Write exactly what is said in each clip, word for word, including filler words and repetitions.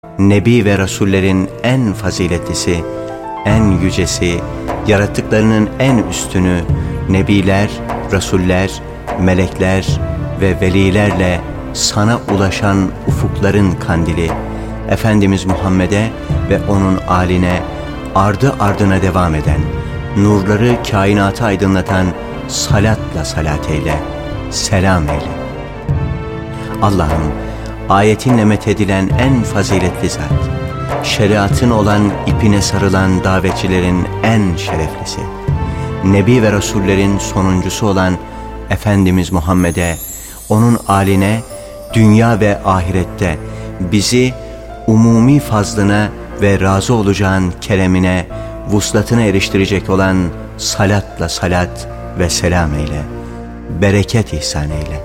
Nebi ve Rasullerin en faziletlisi, en yücesi, yarattıklarının en üstünü, Nebiler, Rasuller, melekler ve velilerle sana ulaşan ufukların kandili, Efendimiz Muhammed'e ve onun âline ardı ardına devam eden, nurları kainatı aydınlatan salatla salat eyle, selam eyle. Allah'ım, ayetinle methedilen en faziletli zat, şeriatın olan ipine sarılan davetçilerin en şereflisi, Nebi ve Rasullerin sonuncusu olan Efendimiz Muhammed'e, onun âline, dünya ve ahirette bizi umumi fazlına ve razı olacağın keremine, vuslatına eriştirecek olan salatla salat ve selam eyle, bereket ihsan eyle.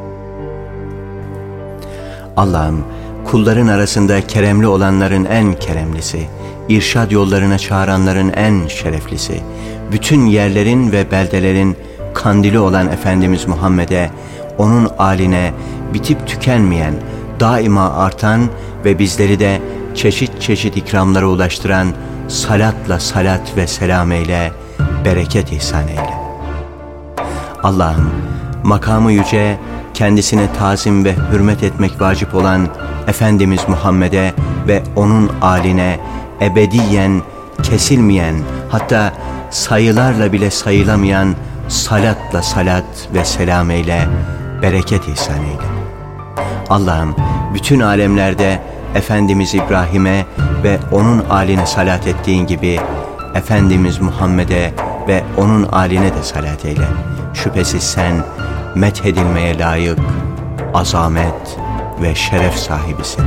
Allah'ım, kulların arasında keremli olanların en keremlisi, irşad yollarına çağıranların en şereflisi, bütün yerlerin ve beldelerin kandili olan Efendimiz Muhammed'e, onun âline bitip tükenmeyen, daima artan ve bizleri de çeşit çeşit ikramlara ulaştıran salatla salat ve selam eyle, bereket ihsan eyle. Allah'ım, makamı yüce, kendisine tazim ve hürmet etmek vacip olan Efendimiz Muhammed'e ve onun âline ebediyen, kesilmeyen, hatta sayılarla bile sayılamayan salatla salat ve selam eyle, bereket ihsan eyle. Allah'ım, bütün alemlerde Efendimiz İbrahim'e ve onun âline salat ettiğin gibi Efendimiz Muhammed'e ve onun âline de salat eyle. Şüphesiz sen methedilmeye layık, azamet ve şeref sahibisin.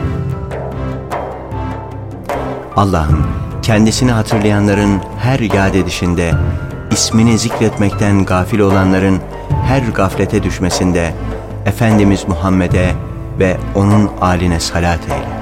Allah'ım, kendisini hatırlayanların her yad edişinde, ismini zikretmekten gafil olanların her gaflete düşmesinde Efendimiz Muhammed'e ve onun âline salat eyle.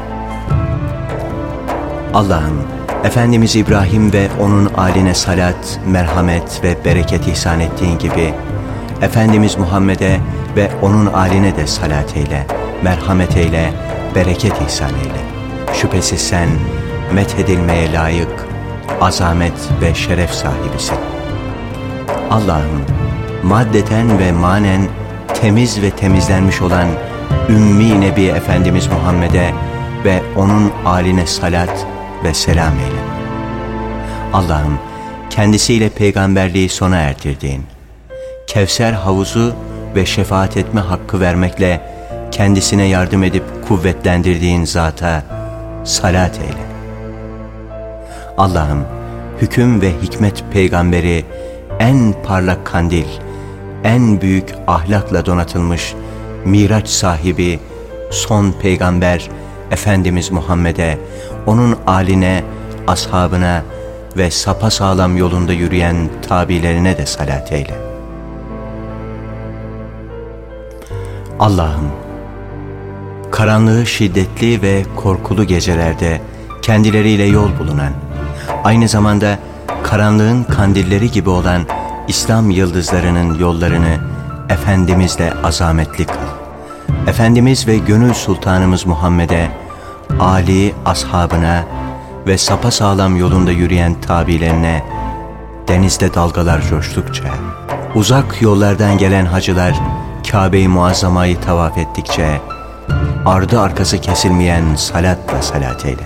Allah'ım, Efendimiz İbrahim ve onun âline salat, merhamet ve bereket ihsan ettiğin gibi Efendimiz Muhammed'e ve onun âline de salat eyle, merhamet eyle, bereket ihsan eyle. Şüphesiz sen methedilmeye layık, azamet ve şeref sahibisin. Allah'ım, maddeten ve manen temiz ve temizlenmiş olan Ümmi Nebi Efendimiz Muhammed'e ve onun âline salat ve selam eyle. Allah'ım, kendisiyle peygamberliği sona erdirdiğin, Kevser havuzu ve şefaat etme hakkı vermekle kendisine yardım edip kuvvetlendirdiğin zata salat eyle. Allah'ım, hüküm ve hikmet peygamberi, en parlak kandil, en büyük ahlakla donatılmış Miraç sahibi, son peygamber Efendimiz Muhammed'e, onun âline, ashabına ve sapasağlam yolunda yürüyen tabilerine de salat eyle. Allah'ım, karanlığı şiddetli ve korkulu gecelerde kendileriyle yol bulunan, aynı zamanda karanlığın kandilleri gibi olan İslam yıldızlarının yollarını Efendimizle azametli kıl. Efendimiz ve gönül sultanımız Muhammed'e, âli ashabına ve sapasağlam yolunda yürüyen tabilerine, denizde dalgalar coştukça, uzak yollardan gelen hacılar Kabe-i Muazzama'yı tavaf ettikçe, ardı arkası kesilmeyen salatla salat eyle.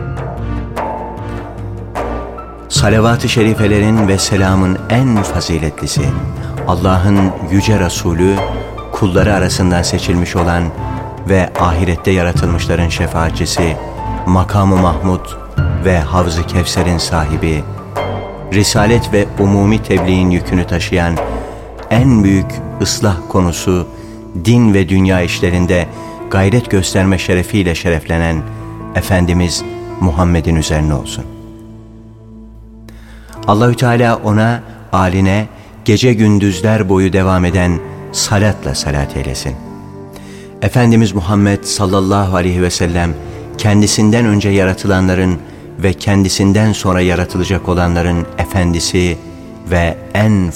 Salavat-ı şerifelerin ve selamın en faziletlisi, Allah'ın yüce Resulü, kulları arasından seçilmiş olan ve ahirette yaratılmışların şefaatçisi, Makam-ı Mahmud ve Havz-ı Kevser'in sahibi, risalet ve umumi tebliğin yükünü taşıyan, en büyük ıslah konusu, din ve dünya işlerinde gayret gösterme şerefiyle şereflenen Efendimiz Muhammed'in üzerine olsun. Allahü Teala ona, âline, gece gündüzler boyu devam eden salatla salat eylesin. Efendimiz Muhammed sallallahu aleyhi ve sellem, kendisinden önce yaratılanların ve kendisinden sonra yaratılacak olanların efendisi ve en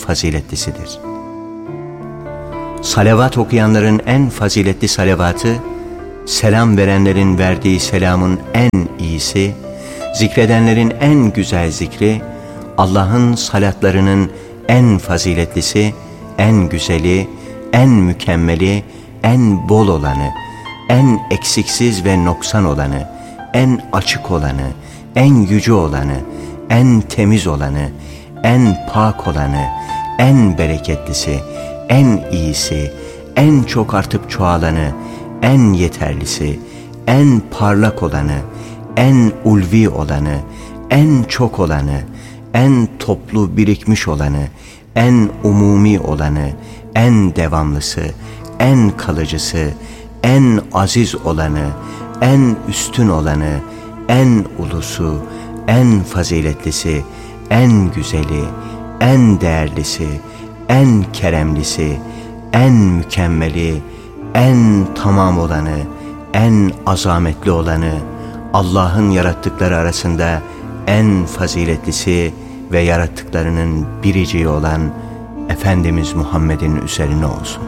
faziletlisidir. Salavat okuyanların en faziletli salavatı, selam verenlerin verdiği selamın en iyisi, zikredenlerin en güzel zikri, Allah'ın salatlarının en faziletlisi, en güzeli, en mükemmeli, en bol olanı, en eksiksiz ve noksan olanı, en açık olanı, en yüce olanı, en temiz olanı, en pak olanı, en bereketlisi, en iyisi, en çok artıp çoğalanı, en yeterlisi, en parlak olanı, en ulvi olanı, en çok olanı, en toplu birikmiş olanı, en umumi olanı, en devamlısı, en kalıcısı, en aziz olanı, en üstün olanı, en ulusu, en faziletlisi, en güzeli, en değerlisi, en keremlisi, en mükemmeli, en tamam olanı, en azametli olanı, Allah'ın yarattıkları arasında en faziletlisi ve yarattıklarının biriciği olan Efendimiz Muhammed'in üzerine olsun.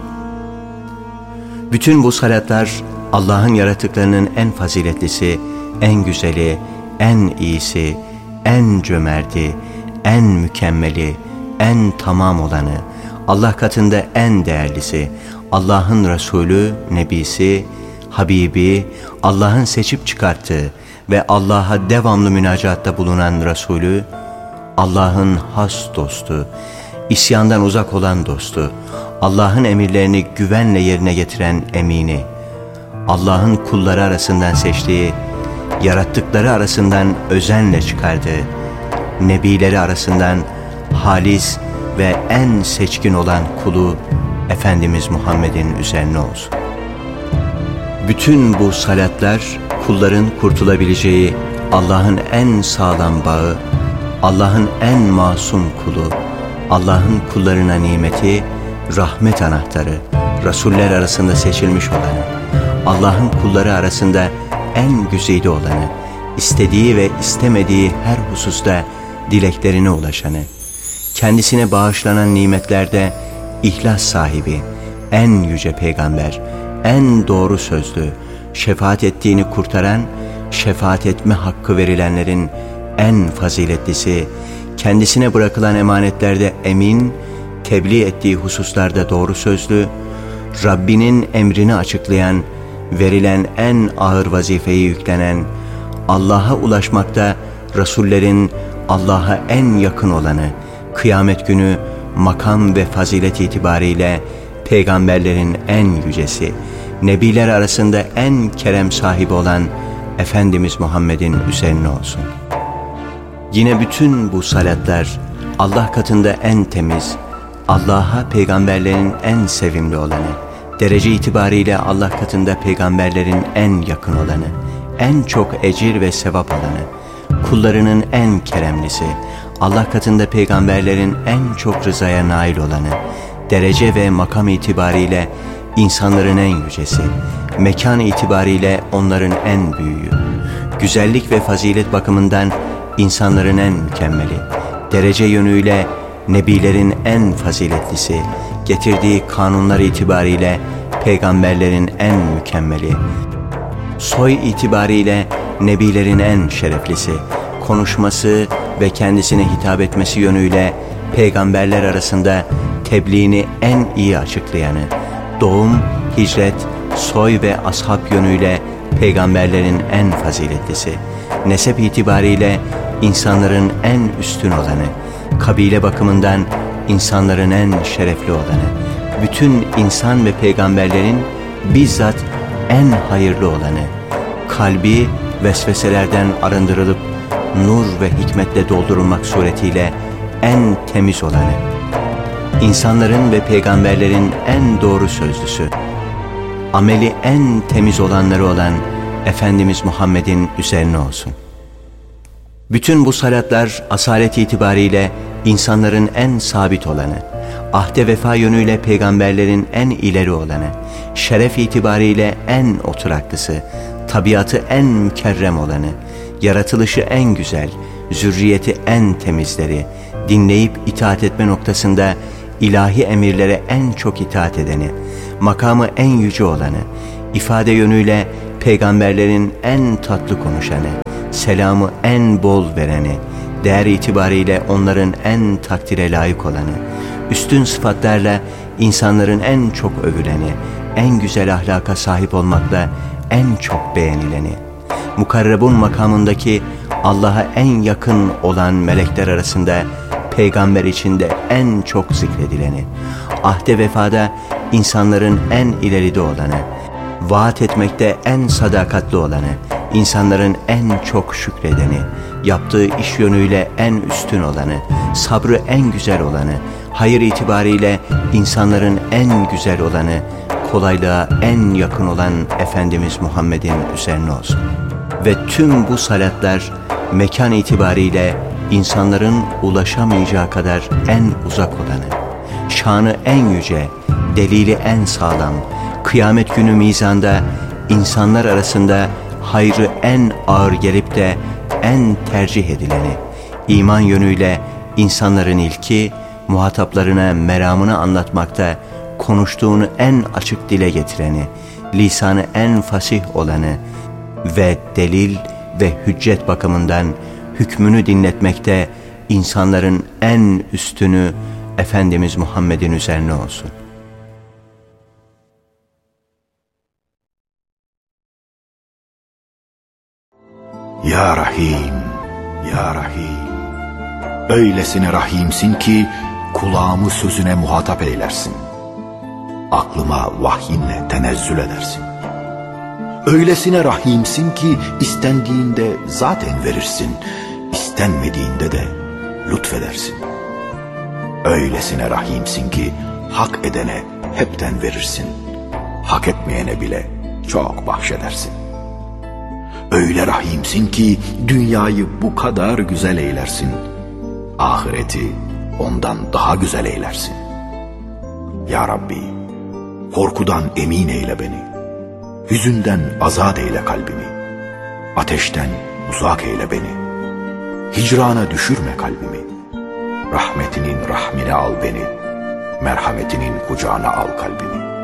Bütün bu salatlar Allah'ın yarattıklarının en faziletlisi, en güzeli, en iyisi, en cömerti, en mükemmeli, en tamam olanı, Allah katında en değerlisi, Allah'ın Resulü, Nebisi, Habibi, Allah'ın seçip çıkarttığı ve Allah'a devamlı münacatta bulunan Resulü, Allah'ın has dostu, isyandan uzak olan dostu, Allah'ın emirlerini güvenle yerine getiren emini, Allah'ın kulları arasından seçtiği, yarattıkları arasından özenle çıkardığı, nebileri arasından halis ve en seçkin olan kulu Efendimiz Muhammed'in üzerine olsun. Bütün bu salatlar kulların kurtulabileceği Allah'ın en sağlam bağı, Allah'ın en masum kulu, Allah'ın kullarına nimeti, rahmet anahtarı, Resuller arasında seçilmiş olanı, Allah'ın kulları arasında en güzide olanı, istediği ve istemediği her hususta dileklerine ulaşanı, kendisine bağışlanan nimetlerde ihlas sahibi, en yüce peygamber, en doğru sözlü, şefaat ettiğini kurtaran, şefaat etme hakkı verilenlerin en faziletlisi, kendisine bırakılan emanetlerde emin, tebliğ ettiği hususlarda doğru sözlü, Rabbinin emrini açıklayan, verilen en ağır vazifeyi yüklenen, Allah'a ulaşmakta Resullerin Allah'a en yakın olanı, kıyamet günü makam ve fazilet itibariyle peygamberlerin en yücesi, nebiler arasında en kerem sahibi olan Efendimiz Muhammed'in üzerine olsun. Yine bütün bu salatlar Allah katında en temiz, Allah'a peygamberlerin en sevimli olanı, derece itibariyle Allah katında peygamberlerin en yakın olanı, en çok ecir ve sevap alanı, kullarının en keremlisi, Allah katında peygamberlerin en çok rızaya nail olanı, derece ve makam itibariyle insanların en yücesi, mekan itibariyle onların en büyüğü, güzellik ve fazilet bakımından insanların en mükemmeli, derece yönüyle nebilerin en faziletlisi, getirdiği kanunlar itibariyle peygamberlerin en mükemmeli, soy itibariyle nebilerin en şereflisi, konuşması ve kendisine hitap etmesi yönüyle peygamberler arasında tebliğini en iyi açıklayanı, doğum, hicret, soy ve ashab yönüyle peygamberlerin en faziletlisi, nesep itibariyle insanların en üstün olanı, kabile bakımından insanların en şerefli olanı, bütün insan ve peygamberlerin bizzat en hayırlı olanı, kalbi vesveselerden arındırılıp nur ve hikmetle doldurulmak suretiyle en temiz olanı, insanların ve peygamberlerin en doğru sözlüsü, ameli en temiz olanları olan Efendimiz Muhammed'in üzerine olsun. Bütün bu salatlar asalet itibariyle insanların en sabit olanı, ahde vefa yönüyle peygamberlerin en ileri olanı, şeref itibariyle en oturaklısı, tabiatı en mükerrem olanı, yaratılışı en güzel, zürriyeti en temizleri, dinleyip itaat etme noktasında ilahi emirlere en çok itaat edeni, makamı en yüce olanı, ifade yönüyle peygamberlerin en tatlı konuşanı, selamı en bol vereni, değer itibariyle onların en takdire layık olanı, üstün sıfatlarla insanların en çok övüleni, en güzel ahlaka sahip olmakla en çok beğenileni, mukarrabun makamındaki Allah'a en yakın olan melekler arasında peygamber içinde en çok zikredileni, ahde vefada insanların en ileride olanı, vaat etmekte en sadakatli olanı, insanların en çok şükredeni, yaptığı iş yönüyle en üstün olanı, sabrı en güzel olanı, hayır itibariyle insanların en güzel olanı, kolaylığa en yakın olan Efendimiz Muhammed'in üzerine olsun. Ve tüm bu salatlar mekan itibariyle insanların ulaşamayacağı kadar en uzak olanı, şanı en yüce, delili en sağlam, kıyamet günü mizanda insanlar arasında hayrı en ağır gelip de en tercih edileni, iman yönüyle insanların ilki, muhataplarına meramını anlatmakta konuştuğunu en açık dile getireni, lisanı en fasih olanı ve delil ve hüccet bakımından hükmünü dinletmekte insanların en üstünü Efendimiz Muhammed'in üzerine olsun. Ya Rahim, Ya Rahim, öylesine rahimsin ki kulağımı sözüne muhatap eylersin. Aklıma vahyinle tenezzül edersin. Öylesine rahimsin ki istendiğinde zaten verirsin, istenmediğinde de lütfedersin. Öylesine rahimsin ki hak edene hepten verirsin, hak etmeyene bile çok bahşedersin. Öyle rahimsin ki dünyayı bu kadar güzel eylersin, ahireti ondan daha güzel eylersin. Ya Rabbi, korkudan emin eyle beni, hüzünden azat eyle kalbimi, ateşten uzak eyle beni, hicrana düşürme kalbimi, rahmetinin rahmine al beni, merhametinin kucağına al kalbimi.